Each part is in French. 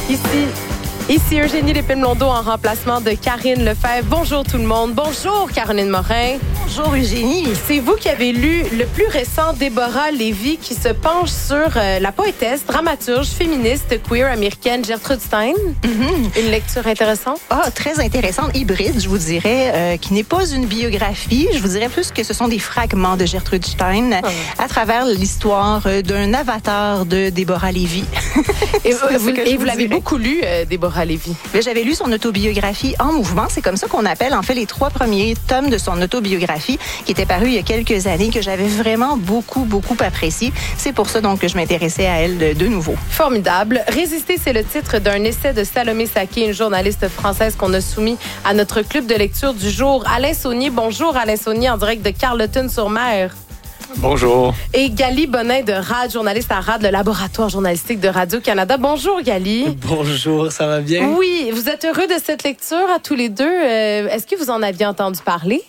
Ici Eugénie Lépine-Blondeau en remplacement de Karine Lefebvre. Bonjour tout le monde. Bonjour Caroline Morin. Bonjour Eugénie. C'est vous qui avez lu le plus récent Déborah Lévy qui se penche sur la poétesse, dramaturge, féministe, queer américaine Gertrude Stein. Mm-hmm. Une lecture intéressante? Très intéressante, hybride, je vous dirais, qui n'est pas une biographie. Je vous dirais plus que ce sont des fragments de Gertrude Stein à travers l'histoire d'un avatar de Déborah Lévy. Et vous l'avez beaucoup lu, Déborah Lévy. J'avais lu son autobiographie En mouvement. C'est comme ça qu'on appelle en fait les 3 premiers tomes de son autobiographie qui était paru il y a quelques années, que j'avais vraiment beaucoup apprécié. C'est pour ça donc que je m'intéressais à elle de nouveau. Formidable. Résister, c'est le titre d'un essai de Salomé Saké, une journaliste française qu'on a soumis à notre club de lecture du jour. Alain Saunier, bonjour Alain Saunier, en direct de Carleton-sur-Mer. Bonjour. Et Gali Bonin de RAD, journaliste à RAD, le laboratoire journalistique de Radio-Canada. Bonjour Gali. Bonjour, ça va bien? Oui, vous êtes heureux de cette lecture à tous les deux. Est-ce que vous en aviez entendu parler?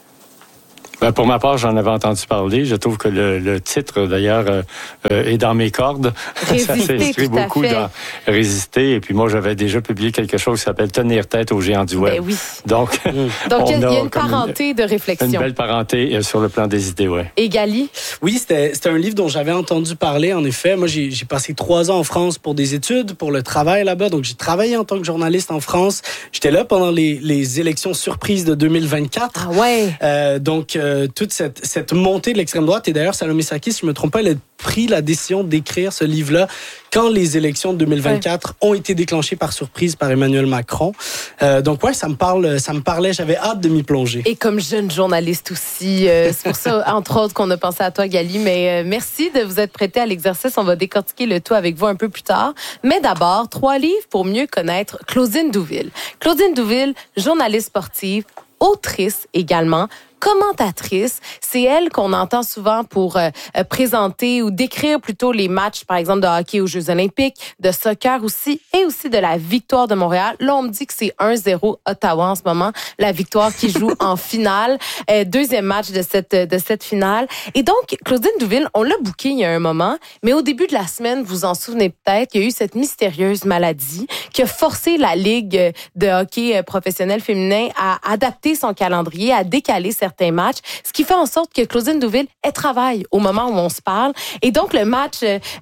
Pour ma part, j'en avais entendu parler. Je trouve que le titre, d'ailleurs, est dans mes cordes. Résister, ça s'inscrit beaucoup dans Résister. Et puis moi, j'avais déjà publié quelque chose qui s'appelle Tenir tête aux géants du web. Ben oui. Donc il y a une parenté de réflexion. Une belle parenté sur le plan des idées, oui. Et Gali? Oui, c'était un livre dont j'avais entendu parler, en effet. Moi, j'ai passé 3 ans en France pour des études, pour le travail là-bas. Donc, j'ai travaillé en tant que journaliste en France. J'étais là pendant les élections surprises de 2024. Ah ouais? Donc, toute cette montée de l'extrême droite. Et d'ailleurs, Salomé Saké, si je ne me trompe pas, elle a pris la décision d'écrire ce livre-là quand les élections de 2024 ont été déclenchées par surprise par Emmanuel Macron. Donc, ouais, ça me parlait. J'avais hâte de m'y plonger. Et comme jeune journaliste aussi, c'est pour ça, entre autres, qu'on a pensé à toi, Gali. Mais merci de vous être prêté à l'exercice. On va décortiquer le tout avec vous un peu plus tard. Mais d'abord, 3 livres pour mieux connaître Claudine Douville. Claudine Douville, journaliste sportive, autrice également, commentatrice. C'est elle qu'on entend souvent pour présenter ou décrire plutôt les matchs, par exemple, de hockey aux Jeux olympiques, de soccer aussi, et aussi de la victoire de Montréal. Là, on me dit que c'est 1-0 Ottawa en ce moment, la victoire qui joue en finale. 2e match de cette finale. Et donc, Claudine Douville, on l'a bookée il y a un moment, mais au début de la semaine, vous en souvenez peut-être, il y a eu cette mystérieuse maladie qui a forcé la Ligue de hockey professionnel féminin à adapter son calendrier, à décaler certains matchs, ce qui fait en sorte que Claudine Douville, elle travaille au moment où on se parle. Et donc, le match,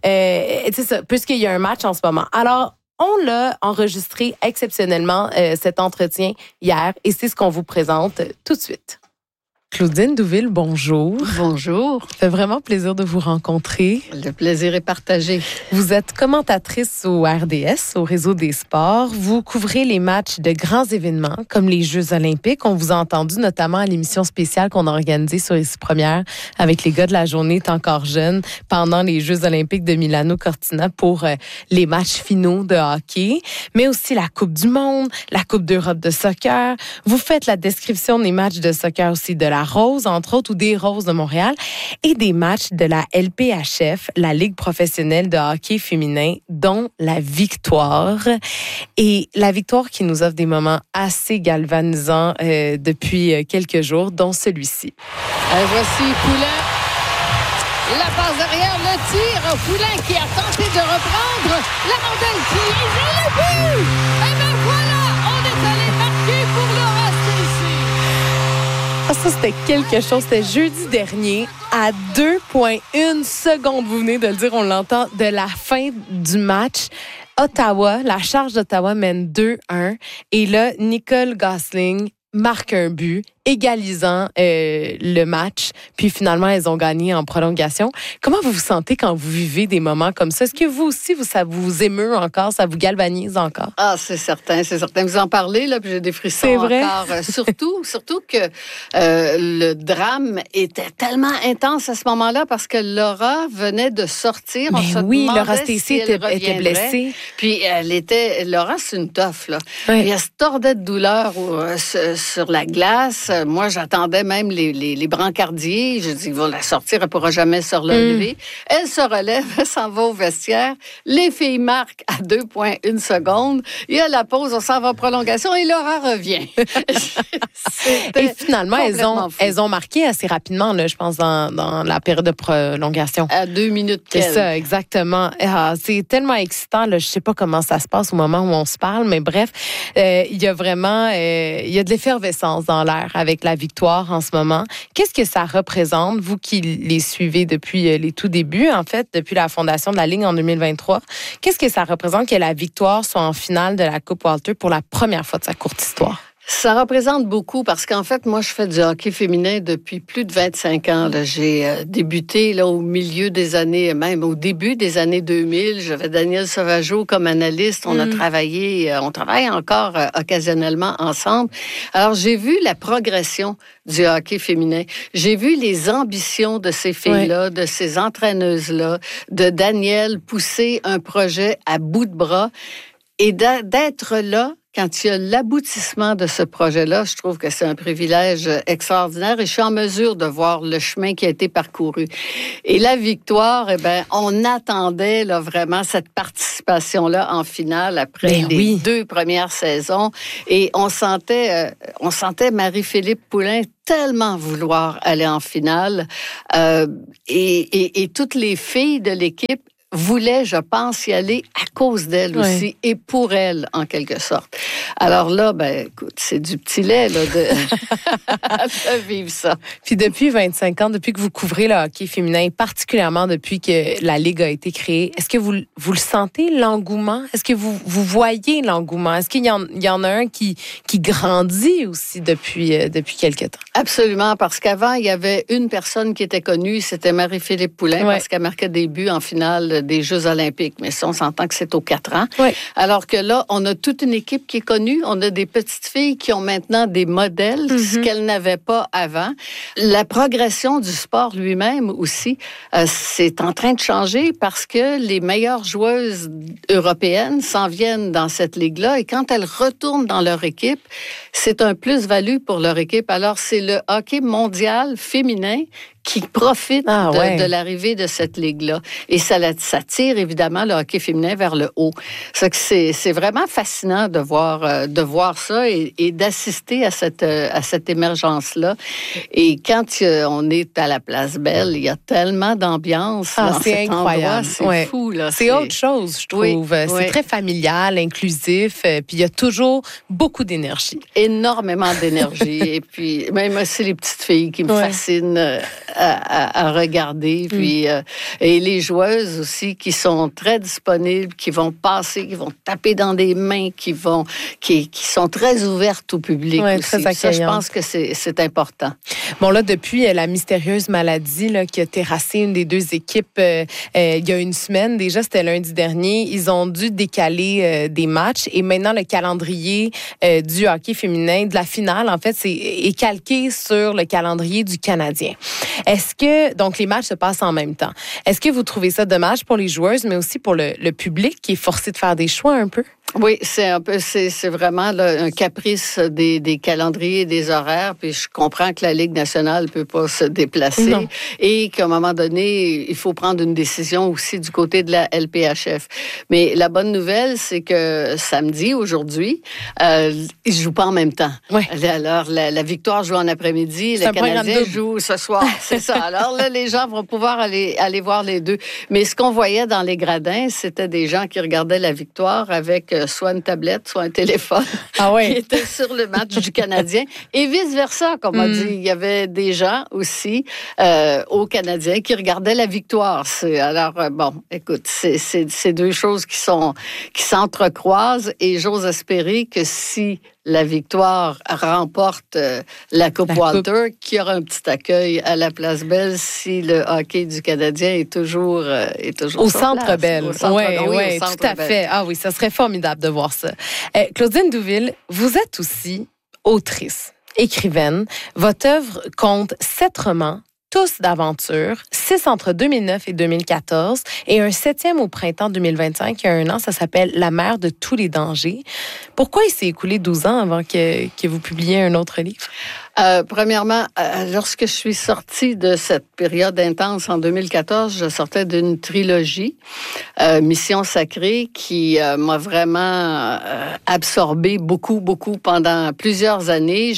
c'est ça, puisqu'il y a un match en ce moment. Alors, on l'a enregistré exceptionnellement, cet entretien hier, et c'est ce qu'on vous présente tout de suite. Claudine Douville, bonjour. Bonjour. Ça fait vraiment plaisir de vous rencontrer. Le plaisir est partagé. Vous êtes commentatrice au RDS, au Réseau des sports. Vous couvrez les matchs de grands événements comme les Jeux olympiques. On vous a entendu notamment à l'émission spéciale qu'on a organisée sur Ici Première avec les gars de la journée T'es encore jeune pendant les Jeux olympiques de Milano Cortina pour les matchs finaux de hockey, mais aussi la Coupe du monde, la Coupe d'Europe de soccer. Vous faites la description des matchs de soccer aussi de la Rose, entre autres, ou des Roses de Montréal, et des matchs de la LPHF, la Ligue professionnelle de hockey féminin, dont la Victoire. Et la Victoire qui nous offre des moments assez galvanisants depuis quelques jours, dont celui-ci. Voici Poulin. La passe derrière, le tir. Poulin qui a tenté de reprendre. La rondelle qui est le but. Et bien voilà, on est allé marquer pour Laura Stacey. Ah, ça, c'était quelque chose. C'était jeudi dernier, à 2,1 secondes, vous venez de le dire, on l'entend, de la fin du match. Ottawa, la Charge d'Ottawa mène 2-1. Et là, Nicole Gosling marque un but, égalisant le match. Puis finalement, elles ont gagné en prolongation. Comment vous vous sentez quand vous vivez des moments comme ça? Est-ce que vous aussi, ça vous émeut encore? Ça vous galvanise encore? Ah, c'est certain, c'est certain. Vous en parlez, là, puis j'ai des frissons c'est vrai? encore. Surtout que le drame était tellement intense à ce moment-là parce que Laura venait de sortir. Mais Laura Stacey était blessée. Puis Laura, c'est une toffe, là. Oui. Puis elle se tordait de douleur sur la glace. moi, j'attendais même les brancardiers. Je dis, ils vont la sortir, elle ne pourra jamais se relever. Elle se relève, elle s'en va au vestiaire. Les filles marquent à 2,1 secondes. Il y a la pause, on s'en va en prolongation et Laura revient. Et finalement, elles ont marqué assez rapidement, là, je pense, dans la période de prolongation. À 2 minutes. C'est ça, exactement. C'est tellement excitant. Là, je ne sais pas comment ça se passe au moment où on se parle, mais bref, il y a vraiment il y a de l'effervescence dans l'air avec la victoire en ce moment. Qu'est-ce que ça représente, vous qui les suivez depuis les tout débuts, en fait, depuis la fondation de la Ligue en 2023? Qu'est-ce que ça représente que la victoire soit en finale de la Coupe Walter pour la première fois de sa courte histoire? Ça représente beaucoup parce qu'en fait, moi, je fais du hockey féminin depuis plus de 25 ans. Là. J'ai débuté là au milieu des années, même au début des années 2000. J'avais Daniel Sauvageau comme analyste. On a travaillé, on travaille encore occasionnellement ensemble. Alors, j'ai vu la progression du hockey féminin. J'ai vu les ambitions de ces filles-là, de ces entraîneuses-là, de Daniel pousser un projet à bout de bras et d'être là. Quand il y a l'aboutissement de ce projet-là, je trouve que c'est un privilège extraordinaire et je suis en mesure de voir le chemin qui a été parcouru. Et la victoire, eh ben, on attendait là, vraiment cette participation-là en finale après les 2 premières saisons et on sentait Marie-Philippe Poulin tellement vouloir aller en finale et toutes les filles de l'équipe voulait, je pense, y aller à cause d'elle aussi et pour elle, en quelque sorte. Alors là, ben, écoute, c'est du petit lait, là, de vivre ça. Puis depuis 25 ans, depuis que vous couvrez le hockey féminin, particulièrement depuis que la Ligue a été créée, est-ce que vous le sentez, l'engouement? Est-ce que vous voyez l'engouement? Est-ce qu'il y en a un qui grandit aussi depuis quelque temps? Absolument, parce qu'avant, il y avait une personne qui était connue, c'était Marie-Philippe Poulin, parce qu'elle marquait des buts en finale des Jeux olympiques. Mais ça, on s'entend que c'est aux 4 ans. Oui. Alors que là, on a toute une équipe qui est connue. On a des petites filles qui ont maintenant des modèles, ce qu'elles n'avaient pas avant. La progression du sport lui-même aussi, c'est en train de changer parce que les meilleures joueuses européennes s'en viennent dans cette ligue-là et quand elles retournent dans leur équipe, c'est un plus-value pour leur équipe. Alors, c'est le hockey mondial féminin qui profite de l'arrivée de cette ligue-là. Et ça tire évidemment le hockey féminin vers le haut. C'est vraiment fascinant de voir ça et d'assister à cette émergence-là. Et quand on est à la Place Belle, il y a tellement d'ambiance. C'est incroyable. C'est fou. Là. C'est autre chose, je trouve. C'est très familial, inclusif, puis il y a toujours beaucoup d'énergie. Énormément d'énergie. Et puis, même c'est les petites filles qui me fascinent à regarder. Puis, et les joueuses aussi qui sont très disponibles, qui vont passer, qui vont taper dans des mains, qui sont très ouvertes au public aussi. Ça, je pense que c'est important. Bon, là, depuis la mystérieuse maladie là, qui a terrassé une des 2 équipes il y a une semaine, déjà, c'était lundi dernier, ils ont dû décaler des matchs et maintenant, le calendrier du hockey féminin, de la finale, en fait, est calqué sur le calendrier du Canadien. Est-ce que, donc, les matchs se passent en même temps. Est-ce que vous trouvez ça dommage pour les joueuses, mais aussi pour le public qui est forcé de faire des choix un peu? Oui, c'est vraiment là, un caprice des calendriers et des horaires. Puis je comprends que la Ligue nationale peut pas se déplacer et qu'à un moment donné, il faut prendre une décision aussi du côté de la LPHF. Mais la bonne nouvelle, c'est que samedi, aujourd'hui, ils jouent pas en même temps. Oui. Alors, la victoire joue en après-midi, le Canadien joue ce soir. C'est ça. Alors là, les gens vont pouvoir aller voir les deux. Mais ce qu'on voyait dans les gradins, c'était des gens qui regardaient la victoire avec soit une tablette, soit un téléphone qui était sur le match du Canadien. Et vice-versa, comme on dit. Il y avait des gens aussi au Canadien qui regardaient la victoire. Alors, bon, écoute, c'est 2 choses qui s'entrecroisent et j'ose espérer que si la victoire remporte la Coupe Walter, qu'il y aura un petit accueil à la Place Belle si le hockey du Canadien est toujours au Centre Bell. Oui, tout à fait. Ah oui, ça serait formidable de voir ça. Claudine Douville, vous êtes aussi autrice, écrivaine. Votre œuvre compte 7 romans, tous d'aventure, 6 entre 2009 et 2014 et un 7e au printemps 2025, il y a 1 an, ça s'appelle « La mère de tous les dangers ». Pourquoi il s'est écoulé 12 ans avant que vous publiiez un autre livre? Premièrement, lorsque je suis sortie de cette période intense en 2014, je sortais d'une trilogie, Mission Sacrée, qui m'a vraiment absorbé beaucoup pendant plusieurs années.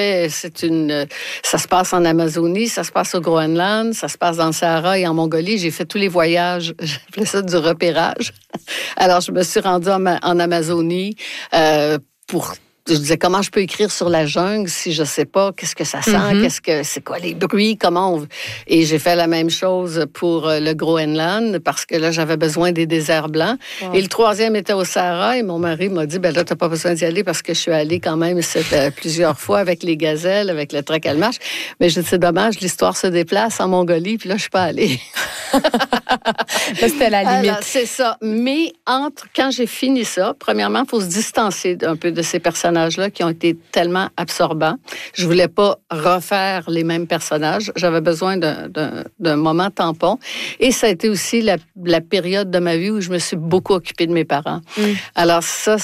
Ça se passe en Amazonie, ça se passe au Groenland, ça se passe dans le Sahara et en Mongolie. J'ai fait tous les voyages, j'appelais ça du repérage. Alors, je me suis rendue en Amazonie je disais, comment je peux écrire sur la jungle si je sais pas qu'est-ce que ça sent, c'est quoi les bruits, Et j'ai fait la même chose pour le Groenland parce que là, j'avais besoin des déserts blancs. Wow. Et le troisième était au Sahara et mon mari m'a dit, là, t'as pas besoin d'y aller parce que je suis allée quand même plusieurs fois avec les gazelles, avec le trek à marche. Mais je dis, c'est dommage, l'histoire se déplace en Mongolie puis là, je suis pas allée. C'était la limite. Alors, c'est ça. Mais quand j'ai fini ça, premièrement, il faut se distancer un peu de ces personnages-là qui ont été tellement absorbants. Je voulais pas refaire les mêmes personnages. J'avais besoin d'un moment tampon. Et ça a été aussi la période de ma vie où je me suis beaucoup occupée de mes parents. Alors ça,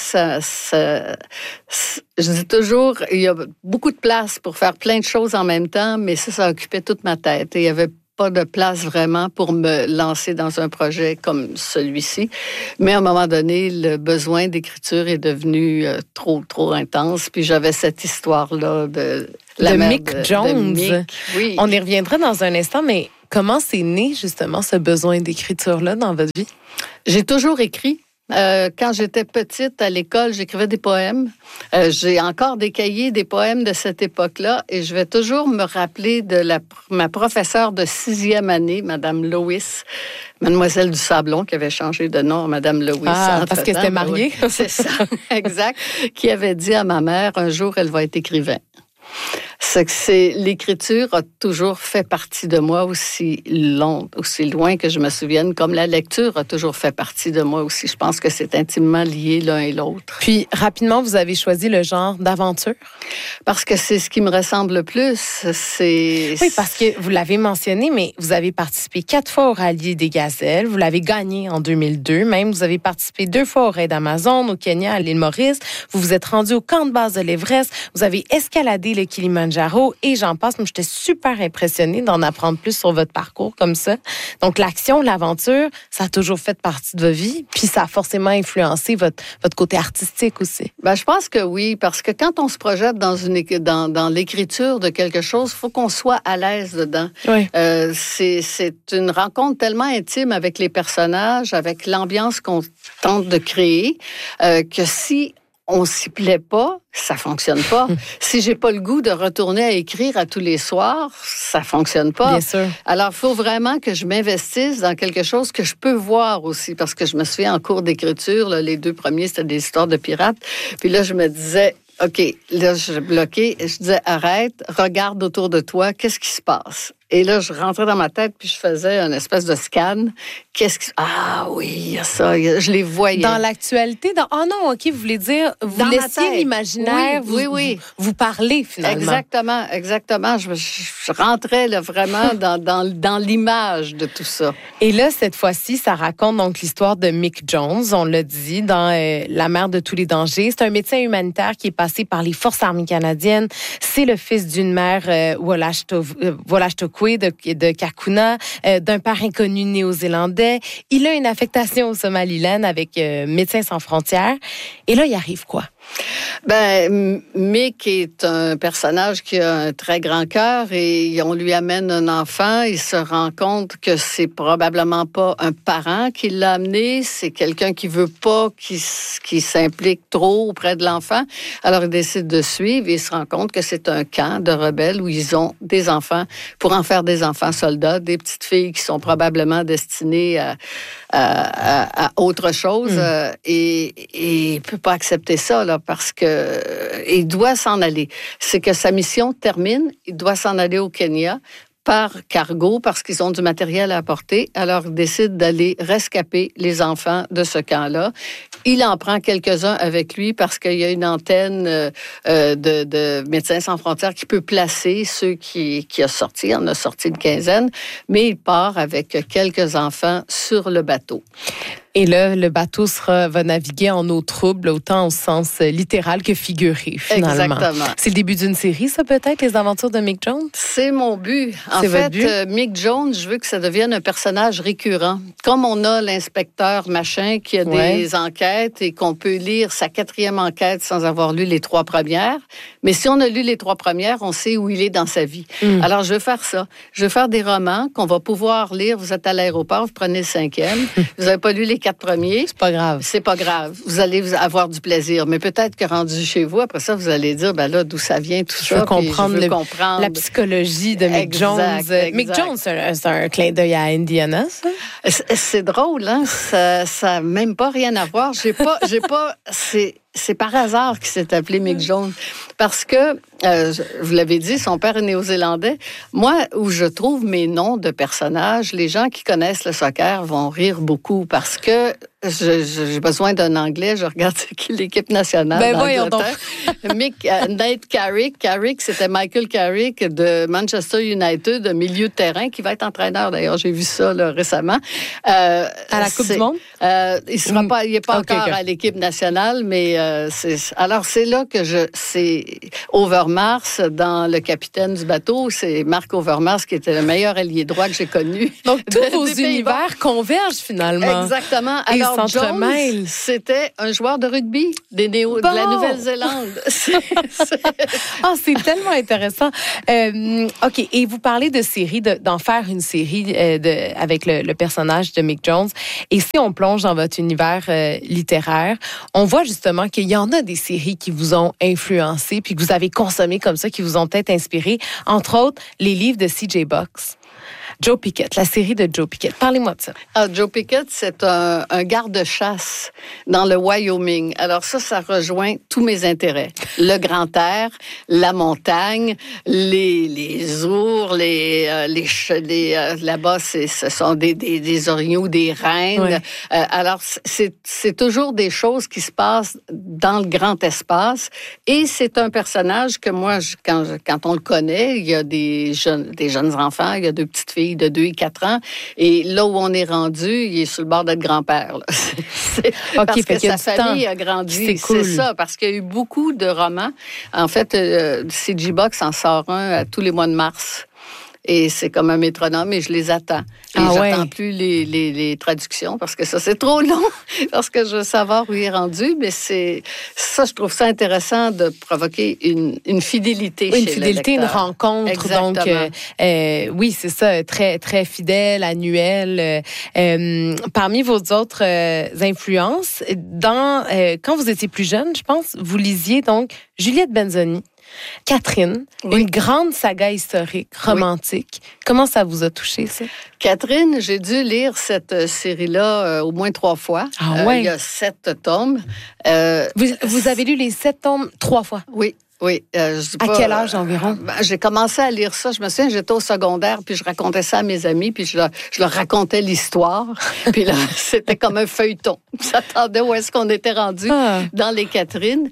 je dis toujours, il y a beaucoup de place pour faire plein de choses en même temps, mais ça occupait toute ma tête. Et il y avait pas de place vraiment pour me lancer dans un projet comme celui-ci. Mais à un moment donné, le besoin d'écriture est devenu trop intense. Puis j'avais cette histoire-là de Mick Jones. De Mick. Oui. On y reviendra dans un instant, mais comment c'est né justement ce besoin d'écriture-là dans votre vie? J'ai toujours écrit. Quand j'étais petite à l'école, j'écrivais des poèmes. J'ai encore des cahiers, des poèmes de cette époque-là, et je vais toujours me rappeler de ma professeure de 6e année, Madame Lois, Mademoiselle du Sablon, qui avait changé de nom à Madame Lois. Parce qu'elle était mariée. Oui, c'est ça, exact. Qui avait dit à ma mère, un jour, elle va être écrivain. L'écriture a toujours fait partie de moi aussi loin que je me souvienne, comme la lecture a toujours fait partie de moi aussi. Je pense que c'est intimement lié l'un et l'autre. Puis, rapidement, vous avez choisi le genre d'aventure? Parce que c'est ce qui me ressemble le plus. Oui, parce que vous l'avez mentionné, mais vous avez participé 4 fois au Rallye des Gazelles. Vous l'avez gagné en 2002. Même, vous avez participé 2 fois au Raid Amazon, au Kenya, à l'île Maurice. Vous vous êtes rendu au camp de base de l'Everest. Vous avez escaladé le Kilimanjaro et j'en passe. Moi, j'étais super impressionnée d'en apprendre plus sur votre parcours comme ça. Donc, l'action, l'aventure, ça a toujours fait partie de votre vie. Puis, ça a forcément influencé votre côté artistique aussi. Je pense que oui, parce que quand on se projette dans l'écriture de quelque chose, il faut qu'on soit à l'aise dedans. Oui. C'est une rencontre tellement intime avec les personnages, avec l'ambiance qu'on tente de créer, que si on s'y plaît pas, ça fonctionne pas. Si j'ai pas le goût de retourner à écrire à tous les soirs, ça fonctionne pas. Bien sûr. Alors, il faut vraiment que je m'investisse dans quelque chose que je peux voir aussi, parce que je me souviens en cours d'écriture, là, les 2 premiers, c'était des histoires de pirates. Puis là, je me disais, OK, là, je bloquais, je disais, arrête, regarde autour de toi, qu'est-ce qui se passe? Et là, je rentrais dans ma tête, puis je faisais une espèce de scan. Ah oui, il y a ça, je les voyais. Dans l'actualité, oh non, OK, vous voulez dire, vous laissiez l'imaginaire, oui. vous parler finalement. Exactement. Je rentrais là, vraiment dans l'image de tout ça. Et là, cette fois-ci, ça raconte donc l'histoire de Mick Jones, on l'a dit, dans La mer de tous les dangers. C'est un médecin humanitaire qui est passé par les Forces armées canadiennes. C'est le fils d'une mère Wollashtokwe de Kakuna, d'un père inconnu néo-zélandais. Il a une affectation au Somaliland avec Médecins sans frontières. Et là, il arrive quoi? Mick est un personnage qui a un très grand cœur et on lui amène un enfant. Il se rend compte que c'est probablement pas un parent qui l'a amené, c'est quelqu'un qui veut pas qui s'implique trop auprès de l'enfant. Alors, il décide de suivre et il se rend compte que c'est un camp de rebelles où ils ont des enfants pour en faire des enfants soldats, des petites filles qui sont probablement destinées à autre chose. Et il peut pas accepter ça, là, parce que il doit s'en aller. C'est que sa mission termine, il doit s'en aller au Kenya par cargo parce qu'ils ont du matériel à apporter. Alors, il décide d'aller rescaper les enfants de ce camp-là. Il en prend quelques-uns avec lui parce qu'il y a une antenne de Médecins sans frontières qui peut placer ceux qui a sorti. Il en a sorti une quinzaine, mais il part avec quelques enfants sur le bateau. Et là, le bateau va naviguer en eau trouble, autant au sens littéral que figuré, finalement. Exactement. C'est le début d'une série, ça, peut-être, les aventures de Mick Jones? C'est mon but. En fait, Mick Jones, je veux que ça devienne un personnage récurrent. Comme on a l'inspecteur machin qui a des enquêtes et qu'on peut lire sa 4e enquête sans avoir lu les 3 premières. Mais si on a lu les 3 premières, on sait où il est dans sa vie. Alors, je veux faire ça. Je veux faire des romans qu'on va pouvoir lire. Vous êtes à l'aéroport, vous prenez le 5e. Vous n'avez pas lu les 4 premiers. C'est pas grave. C'est pas grave. Vous allez avoir du plaisir. Mais peut-être que rendu chez vous, après ça, vous allez dire, ben là, d'où ça vient, tout ça. Je veux comprendre la psychologie de Mick Jones. Exact. Mick Jones, c'est un clin d'œil à Indiana, ça? C'est drôle, hein? Ça n'a même pas rien à voir. C'est par hasard qu'il s'est appelé Mick Jones. Parce que, vous l'avez dit, son père est néo-zélandais. Moi, où je trouve mes noms de personnages, les gens qui connaissent le soccer vont rire beaucoup parce que j'ai besoin d'un anglais. Je regarde l'équipe nationale d'Angleterre. Nate Carrick. Carrick, c'était Michael Carrick de Manchester United, de milieu de terrain, qui va être entraîneur. D'ailleurs, j'ai vu ça là, récemment. À la Coupe du Monde? Il n'est pas encore à l'équipe nationale, mais alors c'est là que c'est Overmars, dans Le Capitaine du bateau, c'est Marc Overmars qui était le meilleur ailier droit que j'ai connu. Donc tous vos univers convergent finalement. Exactement. Alors Jones, c'était un joueur de rugby de la Nouvelle-Zélande. C'est tellement intéressant. OK, et vous parlez de série, d'en faire une série avec le personnage de Mick Jones. Et si on plonge dans votre univers littéraire, on voit justement qu'il y en a des séries qui vous ont influencé puis que vous avez consommé comme ça, qui vous ont peut-être inspiré. Entre autres, les livres de C.J. Box. Joe Pickett, la série de Joe Pickett. Parlez-moi de ça. Joe Pickett, c'est un garde-chasse dans le Wyoming. Alors ça rejoint tous mes intérêts. Le grand air, la montagne, les ours, là-bas, ce sont des orignaux, des rennes. Ouais. Alors, c'est toujours des choses qui se passent dans le grand espace. Et c'est un personnage que moi, quand on le connaît, il y a des jeunes enfants, il y a 2 petites filles de 2 et 4 ans. Et là où on est rendu, il est sur le bord d'être grand-père. Là. Parce que sa famille a grandi. C'est cool. C'est ça, parce qu'il y a eu beaucoup de romans. En fait, C.J. Box en sort un à tous les mois de mars. Et c'est comme un métronome et je les attends. Et j'attends plus les traductions parce que ça, c'est trop long. Parce que je veux savoir où il est rendu. Mais ça, je trouve ça intéressant de provoquer une fidélité chez le lecteur. Une fidélité, une rencontre. Exactement. Donc, oui, c'est ça, très, très fidèle, annuel. Parmi vos autres influences, quand vous étiez plus jeune, je pense, vous lisiez donc Juliette Benzoni. Catherine, une grande saga historique, romantique. Oui. Comment ça vous a touché, ça? Catherine, j'ai dû lire cette série-là au moins 3 fois. Il y a 7 tomes. Vous avez lu les 7 tomes 3 fois? Oui. Oui. À quel âge environ? J'ai commencé à lire ça. Je me souviens, j'étais au secondaire, puis je racontais ça à mes amis, puis je leur racontais l'histoire. Puis là, c'était comme un feuilleton. J'attendais où est-ce qu'on était rendu dans les Catherines.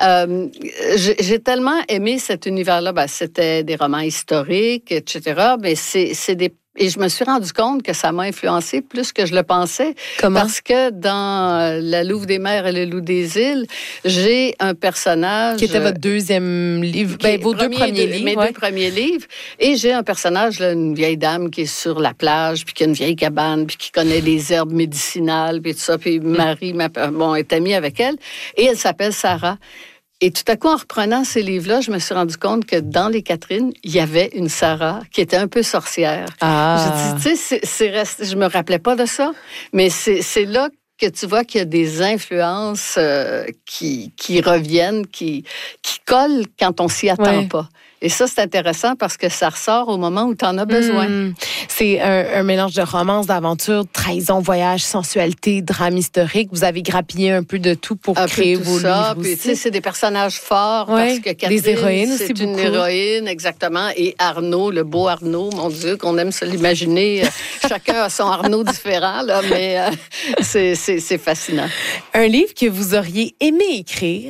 J'ai tellement aimé cet univers-là. C'était des romans historiques, etc. Mais c'est des... Et je me suis rendu compte que ça m'a influencé plus que je le pensais. Comment? Parce que dans La Louve des mers et Le Loup des îles, j'ai un personnage... Qui était votre 2e livre, vos 2 premiers livres. Mes 2 premiers livres. Et j'ai un personnage, là, une vieille dame qui est sur la plage, puis qui a une vieille cabane, puis qui connaît les herbes médicinales, puis tout ça. Puis Marie est amie avec elle. Et elle s'appelle Sarah. Et tout à coup, en reprenant ces livres-là, je me suis rendu compte que dans les Catherines, il y avait une Sarah qui était un peu sorcière. Je dis, tu sais, je me rappelais pas de ça, mais c'est là que tu vois qu'il y a des influences qui reviennent, qui collent quand on s'y attend pas. Et ça, c'est intéressant parce que ça ressort au moment où tu en as besoin. C'est un mélange de romance, d'aventure, trahison, voyage, sensualité, drame historique. Vous avez grappillé un peu de tout pour créer vos livres aussi. Puis, c'est des personnages forts parce que Catherine, des héroïnes aussi, c'est une héroïne, exactement. Et Arnaud, le beau Arnaud, mon Dieu, qu'on aime se l'imaginer. Chacun a son Arnaud différent, là, mais c'est fascinant. Un livre que vous auriez aimé écrire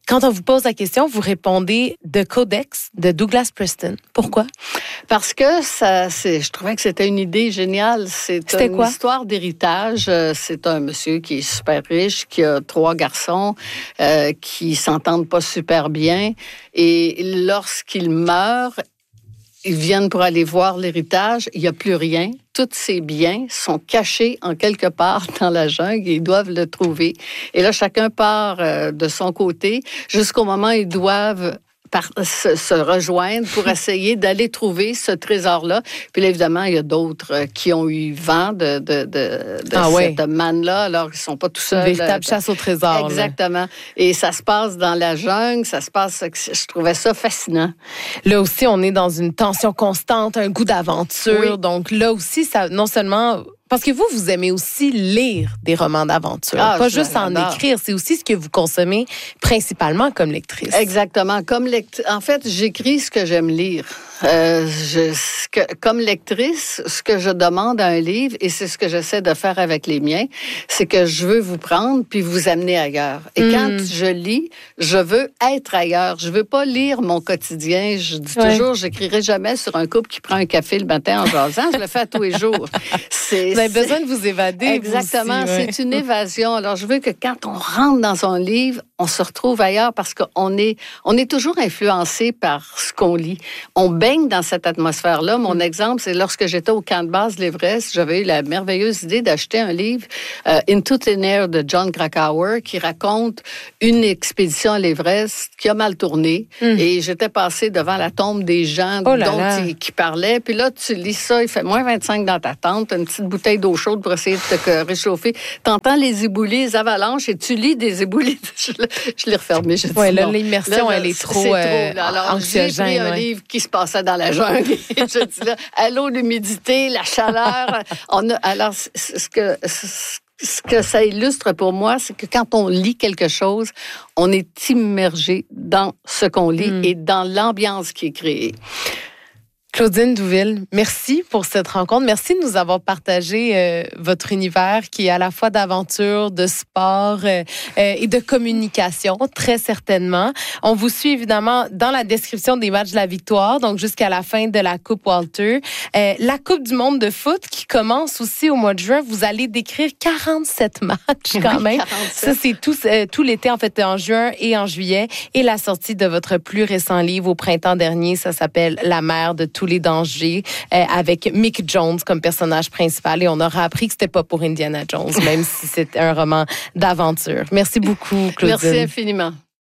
Quand on vous pose la question, vous répondez The Codex de Douglas Preston. Pourquoi? Parce que je trouvais que c'était une idée géniale. C'était une histoire d'héritage. C'est un monsieur qui est super riche, qui a 3 garçons, qui s'entendent pas super bien. Et lorsqu'il meurt, ils viennent pour aller voir l'héritage. Il n'y a plus rien. Tous ces biens sont cachés en quelque part dans la jungle et ils doivent le trouver. Et là, chacun part de son côté jusqu'au moment où ils doivent se rejoindre pour essayer d'aller trouver ce trésor-là. Puis là, évidemment, il y a d'autres qui ont eu vent de cette manne-là, alors qu'ils ne sont pas tout seuls. Une véritable chasse au trésor. Exactement. Là. Et ça se passe dans la jungle, je trouvais ça fascinant. Là aussi, on est dans une tension constante, un goût d'aventure. Oui. Donc là aussi, ça, non seulement... Parce que vous aimez aussi lire des romans d'aventure, pas juste en écrire. C'est aussi ce que vous consommez principalement comme lectrice. Exactement. En fait, j'écris ce que j'aime lire. Comme lectrice, ce que je demande à un livre, et c'est ce que j'essaie de faire avec les miens, c'est que je veux vous prendre puis vous amener ailleurs. Et quand je lis, je veux être ailleurs. Je veux pas lire mon quotidien. Je dis toujours, j'écrirai jamais sur un couple qui prend un café le matin en jasant. Je le fais à tous les jours. Vous avez besoin de vous évader. Exactement. Vous aussi, c'est une évasion. Alors, je veux que quand on rentre dans un livre, on se retrouve ailleurs parce qu'on est toujours influencé par ce qu'on lit. On baigne dans cette atmosphère-là. Mon exemple, c'est lorsque j'étais au camp de base de l'Everest, j'avais eu la merveilleuse idée d'acheter un livre, Into Thin Air de John Krakauer, qui raconte une expédition à l'Everest qui a mal tourné. Et j'étais passée devant la tombe des gens qui parlaient. Puis là, tu lis ça, il fait moins 25 dans ta tente, une petite bouteille d'eau chaude pour essayer de te réchauffer. T'entends les éboulis, les avalanches, et tu lis des éboulis. Je l'ai refermé. Oui, là, l'immersion, elle est trop Alors, j'ai pris un livre qui se passait dans la jungle. Et je dis là, à l'eau, l'humidité, la chaleur. Alors, ce que ça illustre pour moi, c'est que quand on lit quelque chose, on est immergé dans ce qu'on lit et dans l'ambiance qui est créée. Claudine Douville, merci pour cette rencontre. Merci de nous avoir partagé votre univers qui est à la fois d'aventure, de sport et de communication, très certainement. On vous suit évidemment dans la description des matchs de la victoire, donc jusqu'à la fin de la Coupe Walter. La Coupe du monde de foot qui commence aussi au mois de juin. Vous allez décrire 47 matchs quand même. 47. Ça, c'est tout l'été, en fait, en juin et en juillet. Et la sortie de votre plus récent livre au printemps dernier, ça s'appelle La mer de tous les dangers, avec Mick Jones comme personnage principal. Et on aura appris que c'était pas pour Indiana Jones, même si c'est un roman d'aventure. Merci beaucoup, Claudine. Merci infiniment.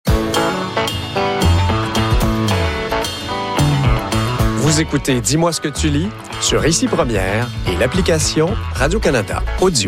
Vous écoutez Dis-moi ce que tu lis sur Ici Première et l'application Radio-Canada Audio.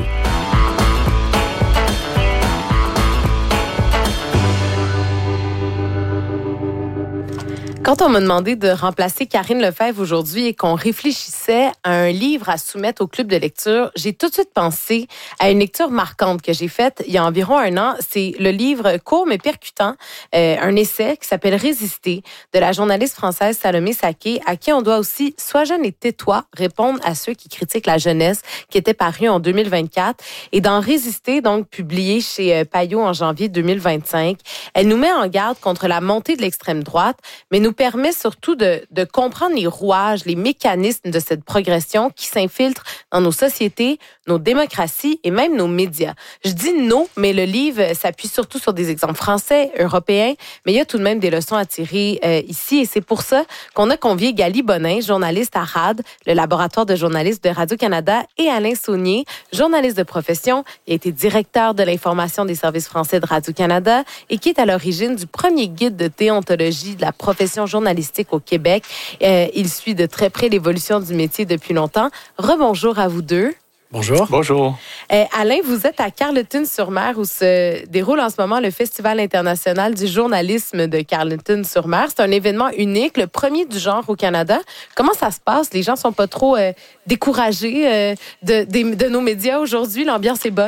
Quand on m'a demandé de remplacer Karine Lefebvre aujourd'hui et qu'on réfléchissait à un livre à soumettre au club de lecture, j'ai tout de suite pensé à une lecture marquante que j'ai faite il y a environ 1 an. C'est le livre court mais percutant, un essai qui s'appelle « Résister » de la journaliste française Salomé Saké, à qui on doit aussi « Sois jeune et tais-toi », répondre à ceux qui critiquent la jeunesse, qui était paru en 2024. Et dans « Résister », donc publié chez Payot en janvier 2025, elle nous met en garde contre la montée de l'extrême droite, mais nous permet surtout de comprendre les rouages, les mécanismes de cette progression qui s'infiltrent dans nos sociétés, nos démocraties et même nos médias. Je dis « nos », mais le livre s'appuie surtout sur des exemples français, européens, mais il y a tout de même des leçons à tirer ici. Et c'est pour ça qu'on a convié Gali Bonin, journaliste à RAD, le laboratoire de journalistes de Radio-Canada, et Alain Saunier, journaliste de profession. Il a été directeur de l'information des services français de Radio-Canada et qui est à l'origine du premier guide de déontologie de la profession journalistique au Québec. Il suit de très près l'évolution du métier depuis longtemps. Rebonjour à vous deux. Bonjour. Bonjour. Alain, vous êtes à Carleton-sur-Mer où se déroule en ce moment le Festival international du journalisme de Carleton-sur-Mer. C'est un événement unique, le premier du genre au Canada. Comment ça se passe? Les gens sont pas trop découragés de nos médias aujourd'hui? L'ambiance est bonne?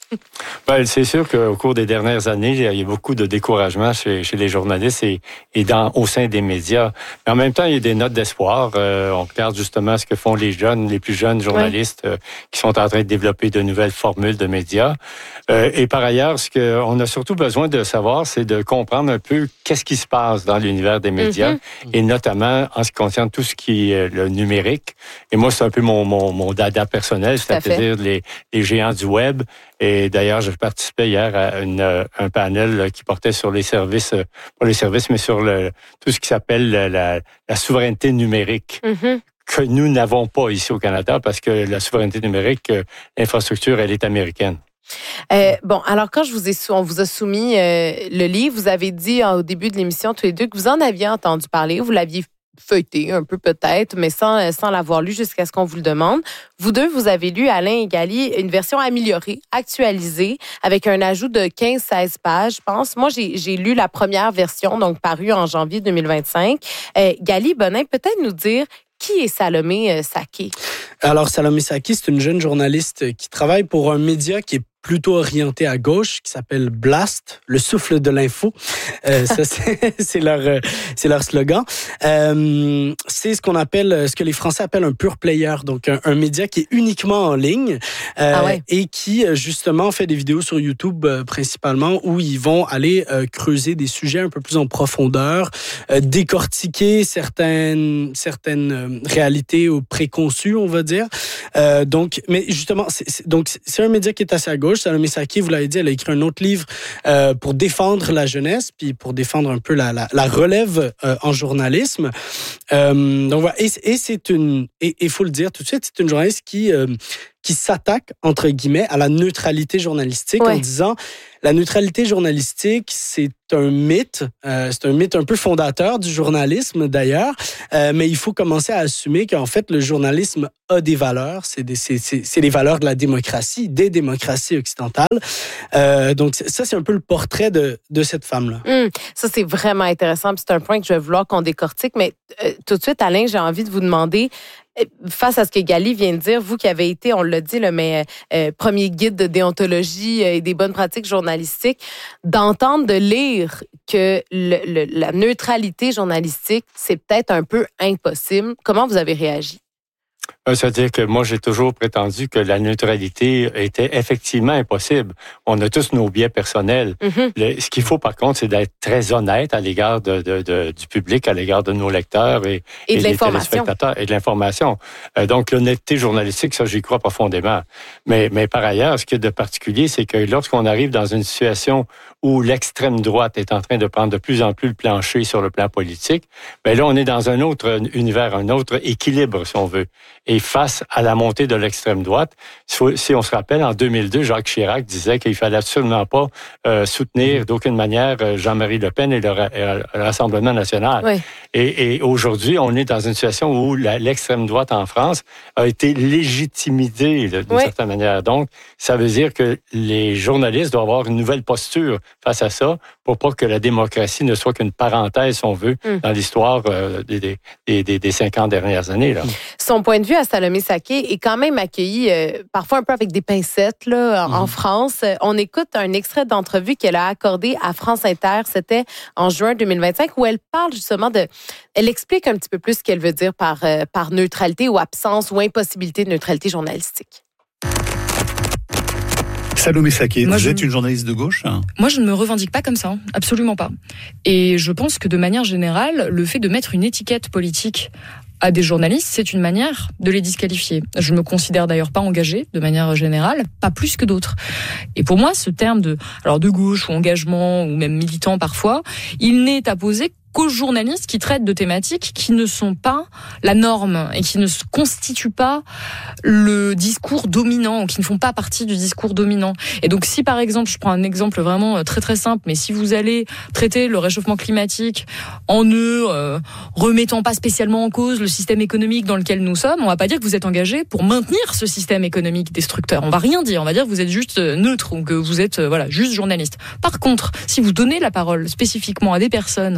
Ben, c'est sûr qu'au cours des dernières années, il y a beaucoup de découragement chez les journalistes et au sein des médias. Mais en même temps, il y a des notes d'espoir. On regarde justement ce que font les plus jeunes journalistes qui sont en train de développer de nouvelles formules de médias. Et par ailleurs, ce qu'on a surtout besoin de savoir, c'est de comprendre un peu qu'est-ce qui se passe dans l'univers des médias, et notamment en ce qui concerne tout ce qui est le numérique. Et moi, c'est un peu mon dada personnel, c'est-à-dire les géants du web. Et d'ailleurs, je participais hier à un panel qui portait sur les services, pas les services, mais sur tout ce qui s'appelle la souveraineté numérique. Que nous n'avons pas ici au Canada, parce que la souveraineté numérique, l'infrastructure, elle est américaine. Bon, alors quand on vous a soumis le livre, vous avez dit au début de l'émission tous les deux que vous en aviez entendu parler, vous l'aviez feuilleté un peu peut-être, mais sans l'avoir lu jusqu'à ce qu'on vous le demande. Vous deux, vous avez lu, Alain et Gali, une version améliorée, actualisée, avec un ajout de 15-16 pages, je pense. Moi, j'ai lu la première version, donc parue en janvier 2025. Gali Bonin, peut-être nous dire qui est Salomé Saké? Alors, Salomé Saké, c'est une jeune journaliste qui travaille pour un média qui est plutôt orienté à gauche, qui s'appelle Blast, le souffle de l'info. Ça, c'est leur slogan. C'est ce que les Français appellent un pure player, donc un média qui est uniquement en ligne et qui, justement, fait des vidéos sur YouTube principalement où ils vont aller creuser des sujets un peu plus en profondeur, décortiquer certaines réalités ou préconçues, on va dire. Mais justement, c'est un média qui est assez à gauche. Salomé Saké, vous l'avez dit, elle a écrit un autre livre pour défendre la jeunesse, puis pour défendre un peu la relève en journalisme. Donc voilà, et faut le dire tout de suite, c'est une journaliste qui s'attaque, entre guillemets, à la neutralité journalistique en disant la neutralité journalistique, c'est un mythe un peu fondateur du journalisme d'ailleurs, mais il faut commencer à assumer qu'en fait, le journalisme a des valeurs, c'est les valeurs de la démocratie, des démocraties occidentales. Donc ça, c'est un peu le portrait de cette femme-là. Ça, c'est vraiment intéressant, c'est un point que je vais vouloir qu'on décortique, mais tout de suite, Alain, j'ai envie de vous demander, face à ce que Gali vient de dire, vous qui avez été, on l'a dit, premier guide de déontologie et des bonnes pratiques journalistiques, d'entendre, de lire que la neutralité journalistique, c'est peut-être un peu impossible. Comment vous avez réagi? C'est-à-dire que moi, j'ai toujours prétendu que la neutralité était effectivement impossible. On a tous nos biais personnels. Ce qu'il faut, par contre, c'est d'être très honnête à l'égard du public, à l'égard de nos lecteurs et de des téléspectateurs et de l'information. Donc, l'honnêteté journalistique, ça, j'y crois profondément. Mais par ailleurs, ce qu'il y a de particulier, c'est que lorsqu'on arrive dans une situation où l'extrême droite est en train de prendre de plus en plus le plancher sur le plan politique, ben là, on est dans un autre univers, un autre équilibre, si on veut. Et face à la montée de l'extrême droite, si on se rappelle, en 2002, Jacques Chirac disait qu'il fallait absolument pas soutenir d'aucune manière Jean-Marie Le Pen et le Rassemblement national. Oui. Et aujourd'hui, on est dans une situation où l'extrême droite en France a été légitimisée d'une certaine manière. Donc, ça veut dire que les journalistes doivent avoir une nouvelle posture face à ça pour pas que la démocratie ne soit qu'une parenthèse, si on veut, dans l'histoire des 50 dernières années. Là. Son point de vue à Salomé Saké est quand même accueilli parfois un peu avec des pincettes là, en France. On écoute un extrait d'entrevue qu'elle a accordé à France Inter. C'était en juin 2025 où elle parle justement elle explique un petit peu plus ce qu'elle veut dire par neutralité ou absence ou impossibilité de neutralité journalistique. Salomé Saké, vous êtes une journaliste de gauche? Moi, je ne me revendique pas comme ça, absolument pas. Et je pense que de manière générale, le fait de mettre une étiquette politique à des journalistes, c'est une manière de les disqualifier. Je me considère d'ailleurs pas engagée, de manière générale, pas plus que d'autres. Et pour moi, ce terme de gauche ou engagement ou même militant parfois, il n'est apposé qu'aux journalistes qui traitent de thématiques qui ne sont pas la norme et qui ne constituent pas le discours dominant, qui ne font pas partie du discours dominant. Et donc si par exemple, je prends un exemple vraiment très très simple, mais si vous allez traiter le réchauffement climatique en ne remettant pas spécialement en cause le système économique dans lequel nous sommes, on va pas dire que vous êtes engagé pour maintenir ce système économique destructeur. On va rien dire, on va dire que vous êtes juste neutre ou que vous êtes juste journaliste. Par contre, si vous donnez la parole spécifiquement à des personnes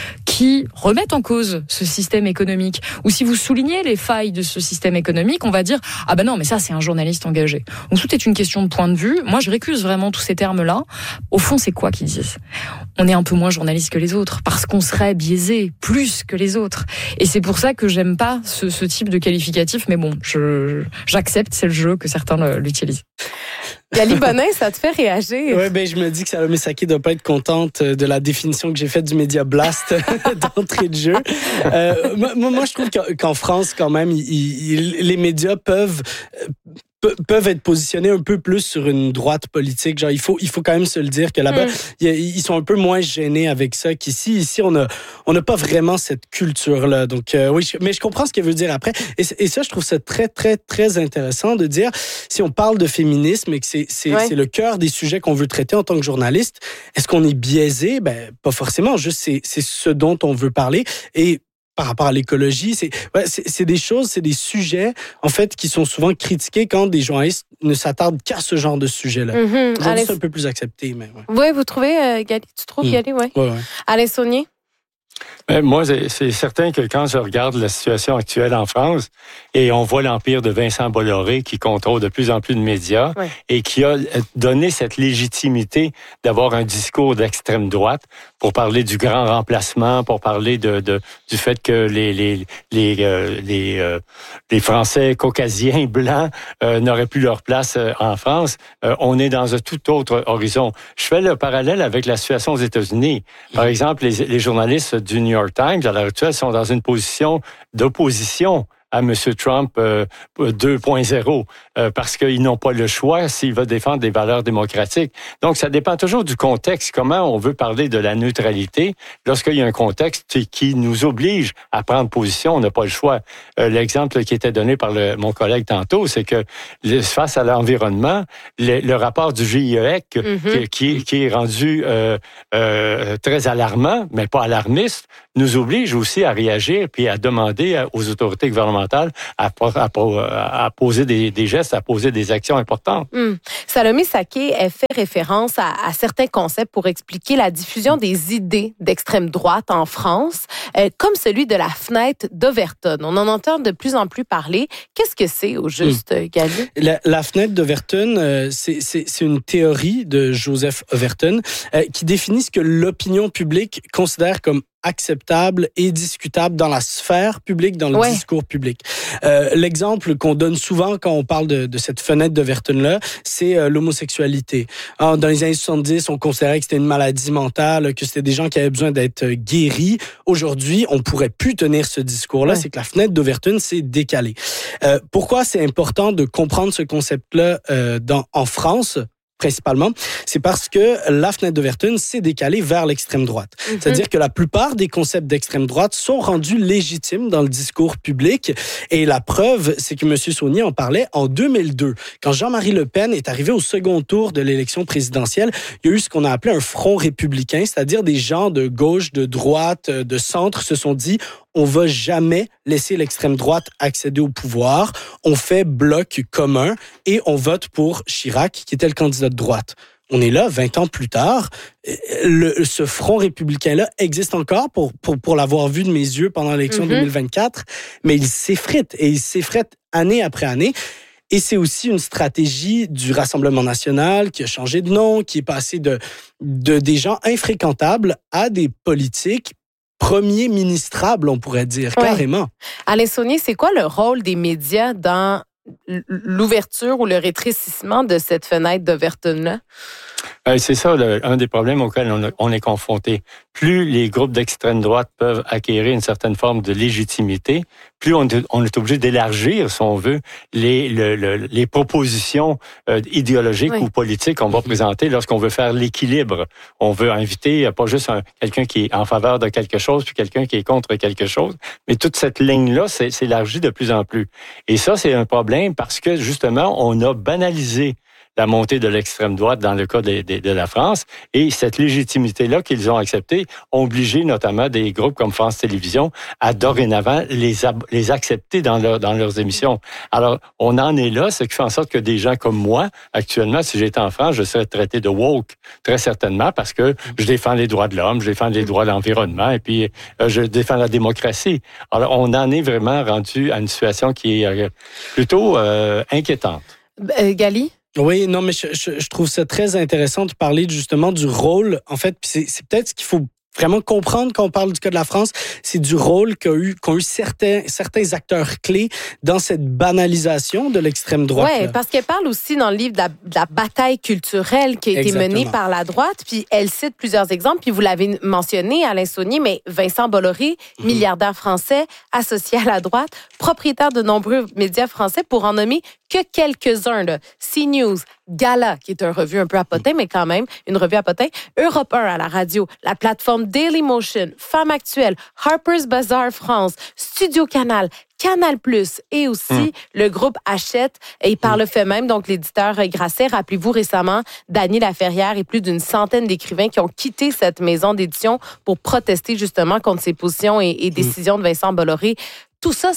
qui remettent en cause ce système économique, ou si vous soulignez les failles de ce système économique, on va dire « Ah ben non, mais ça, c'est un journaliste engagé ». Donc tout est une question de point de vue. Moi, je récuse vraiment tous ces termes-là. Au fond, c'est quoi qu'ils disent ? On est un peu moins journaliste que les autres, parce qu'on serait biaisé plus que les autres. Et c'est pour ça que j'aime pas ce type de qualificatif, mais bon, j'accepte, c'est le jeu, que certains l'utilisent. Gali Bonin, ça te fait réagir? Oui, ben je me dis que Salomé Saké doit pas être contente de la définition que j'ai faite du média blast d'entrée de jeu. Moi, je trouve qu'en France, quand même, les médias peuvent être positionnés un peu plus sur une droite politique. Genre, il faut quand même se le dire que là-bas, ils sont un peu moins gênés avec ça qu'ici. Ici, on n'a pas vraiment cette culture-là. Donc, oui, mais je comprends ce qu'elle veut dire après. Et ça, je trouve ça très, très, très intéressant de dire, si on parle de féminisme et que c'est le cœur des sujets qu'on veut traiter en tant que journaliste, est-ce qu'on est biaisé? Ben, pas forcément. Juste, c'est ce dont on veut parler. Et par rapport à l'écologie, c'est des choses, c'est des sujets, en fait, qui sont souvent critiqués quand des journalistes ne s'attardent qu'à ce genre de sujet-là. Aujourd'hui, c'est un peu plus accepté, mais ouais. Oui, vous trouvez, Gali? Tu trouves, Gali? Oui. Ouais. Alain Saunier? Moi, c'est certain que quand je regarde la situation actuelle en France et on voit l'empire de Vincent Bolloré qui contrôle de plus en plus de médias et qui a donné cette légitimité d'avoir un discours d'extrême droite pour parler du grand remplacement, pour parler du fait que les Français caucasiens blancs n'auraient plus leur place en France. On est dans un tout autre horizon. Je fais le parallèle avec la situation aux États-Unis. Par exemple, les journalistes du New York Times, à l'heure actuelle, sont dans une position d'opposition à M. Trump 2.0 parce qu'ils n'ont pas le choix s'ils veulent défendre des valeurs démocratiques. Donc, ça dépend toujours du contexte. Comment on veut parler de la neutralité lorsqu'il y a un contexte qui nous oblige à prendre position, on n'a pas le choix. L'exemple qui était donné par mon collègue tantôt, c'est que face à l'environnement, le rapport du GIEC qui est rendu très alarmant, mais pas alarmiste, nous oblige aussi à réagir puis à demander aux autorités gouvernementales à poser des gestes, à poser des actions importantes. Salomé Saké, elle fait référence à certains concepts pour expliquer la diffusion des idées d'extrême droite en France, comme celui de la fenêtre d'Overton. On en entend de plus en plus parler. Qu'est-ce que c'est au juste, Gali? La fenêtre d'Overton, c'est une théorie de Joseph Overton qui définit ce que l'opinion publique considère comme acceptable et discutable dans la sphère publique, dans le discours public. L'exemple qu'on donne souvent quand on parle de cette fenêtre d'Overton-là, c'est l'homosexualité. Dans les années 70, on considérait que c'était une maladie mentale, que c'était des gens qui avaient besoin d'être guéris. Aujourd'hui, on pourrait plus tenir ce discours-là. C'est que la fenêtre d'Overton s'est décalée. Pourquoi c'est important de comprendre ce concept-là en France? Principalement, c'est parce que la fenêtre d'Overton s'est décalée vers l'extrême droite. C'est-à-dire que la plupart des concepts d'extrême droite sont rendus légitimes dans le discours public. Et la preuve, c'est que M. Saunier en parlait en 2002. Quand Jean-Marie Le Pen est arrivé au second tour de l'élection présidentielle, il y a eu ce qu'on a appelé un front républicain, c'est-à-dire des gens de gauche, de droite, de centre se sont dit on va jamais laisser l'extrême droite accéder au pouvoir. On fait bloc commun et on vote pour Chirac, qui était le candidat de droite. On est là, 20 ans plus tard. Ce front républicain-là existe encore pour l'avoir vu de mes yeux pendant l'élection 2024, mais il s'effrite et il s'effrite année après année. Et c'est aussi une stratégie du Rassemblement national qui a changé de nom, qui est passé de des gens infréquentables à des politiques premier ministrable, on pourrait dire, carrément. Alain Saunier, c'est quoi le rôle des médias dans l'ouverture ou le rétrécissement de cette fenêtre d'Overton-là? C'est ça, un des problèmes auxquels on est confronté. Plus les groupes d'extrême droite peuvent acquérir une certaine forme de légitimité, plus on est obligé d'élargir, si on veut, les propositions idéologiques ou politiques qu'on va présenter lorsqu'on veut faire l'équilibre. On veut inviter pas juste quelqu'un qui est en faveur de quelque chose, puis quelqu'un qui est contre quelque chose, mais toute cette ligne-là s'élargit de plus en plus. Et ça, c'est un problème parce que, justement, on a banalisé la montée de l'extrême droite dans le cas de la France. Et cette légitimité-là qu'ils ont acceptée ont obligé notamment des groupes comme France Télévisions à dorénavant les accepter dans leurs émissions. Alors, on en est là, ce qui fait en sorte que des gens comme moi, actuellement, si j'étais en France, je serais traité de woke, très certainement, parce que je défends les droits de l'homme, je défends les droits de l'environnement, et puis je défends la démocratie. Alors, on en est vraiment rendu à une situation qui est plutôt inquiétante. Gali? Oui, non, mais je trouve ça très intéressant de parler justement du rôle. En fait, c'est peut-être ce qu'il faut vraiment comprendre quand on parle du cas de la France, c'est du rôle qu'ont eu certains acteurs clés dans cette banalisation de l'extrême droite. Oui, parce qu'elle parle aussi dans le livre de la bataille culturelle qui a été menée par la droite, puis elle cite plusieurs exemples, puis vous l'avez mentionné, Alain Saunier, mais Vincent Bolloré, milliardaire français, associé à la droite, propriétaire de nombreux médias français, pour en nommer que quelques-uns, là. CNews, Gala, qui est une revue un peu à potin, mais quand même, une revue à potin, Europe 1 à la radio, la plateforme Dailymotion, Femmes Actuelles, Harper's Bazaar France, Studio Canal, Canal+, et aussi le groupe Hachette, et par le fait même, donc l'éditeur Grasset, rappelez-vous récemment, Dany Laferrière et plus d'une centaine d'écrivains qui ont quitté cette maison d'édition pour protester justement contre ces positions et décisions de Vincent Bolloré. Tout ça,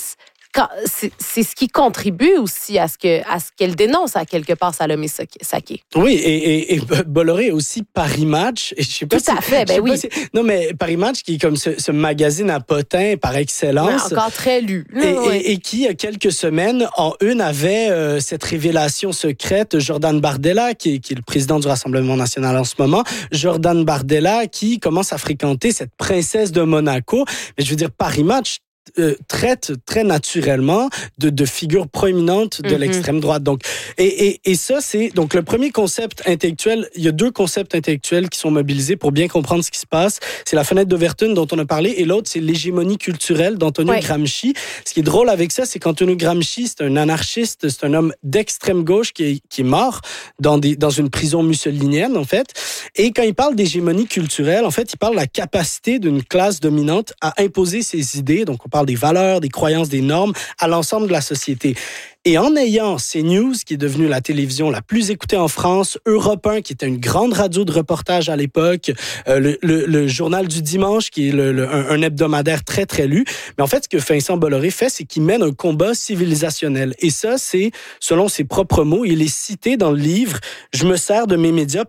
c'est ce qui contribue aussi à ce qu'elle dénonce à quelque part Salomé Saké. Oui, et Bolloré aussi Paris Match. Et je sais pas tout à fait, ben oui. Non, mais Paris Match qui est comme ce magazine à potins par excellence. Oui, encore très lu. Et qui, il y a quelques semaines, en une, avait cette révélation secrète. Jordan Bardella, qui est le président du Rassemblement national en ce moment. Jordan Bardella qui commence à fréquenter cette princesse de Monaco. Mais je veux dire, Paris Match traite très naturellement de figures proéminentes de l'extrême droite. Donc, et ça, c'est donc le premier concept intellectuel. Il y a deux concepts intellectuels qui sont mobilisés pour bien comprendre ce qui se passe. C'est la fenêtre d'Overton dont on a parlé, et l'autre, c'est l'hégémonie culturelle d'Antonio Gramsci. Ce qui est drôle avec ça, c'est qu'Antonio Gramsci, c'est un anarchiste, c'est un homme d'extrême gauche qui est mort dans une prison mussolinienne, en fait. Et quand il parle d'hégémonie culturelle, en fait, il parle de la capacité d'une classe dominante à imposer ses idées. Donc, on parle des valeurs, des croyances, des normes à l'ensemble de la société. Et en ayant CNews, qui est devenue la télévision la plus écoutée en France, Europe 1, qui était une grande radio de reportage à l'époque, le journal du dimanche, qui est un hebdomadaire très, très lu. Mais en fait, ce que Vincent Bolloré fait, c'est qu'il mène un combat civilisationnel. Et ça, c'est, selon ses propres mots, il est cité dans le livre « Je me sers de mes médias